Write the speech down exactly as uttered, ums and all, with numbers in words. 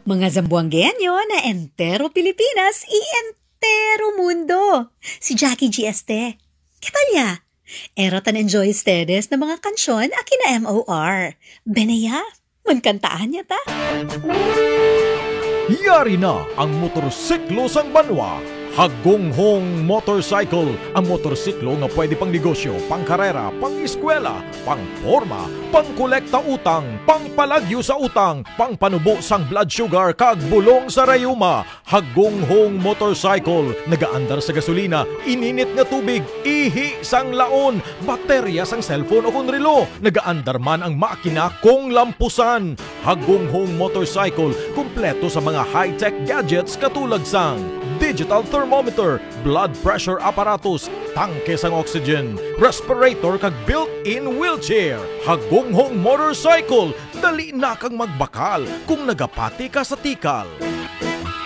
Mga Zamboangueño na entero Pilipinas y entero mundo. Si Jackie G. Este. ¿Qué tal ya? Era tan enjoy ustedes na mga kansyon a kina M O R. Beneya, mankantaan niya ta. Yari na ang motorsiklo sang banwa. Hagonghong Motorcycle, ang motorsiklo nga pwede pang negosyo, pang karera, pang eskwela, pang forma, pang kolekta utang, pang palagyo sa utang, pang panubo sang blood sugar kag bulong sa rayuma. Hagonghong Motorcycle, nagaandar sa gasolina, ininit nga tubig, ihi sang laon, baterya sang cellphone o kung relo, nagaandar man ang makina kung lampusan. Hagonghong Motorcycle, kumpleto sa mga high-tech gadgets katulad sang digital thermometer, blood pressure apparatus, tangke sang oxygen, respirator kag built-in wheelchair. Hagonghong Motorcycle, dali na kang magbakal kung nagapati ka sa tikal.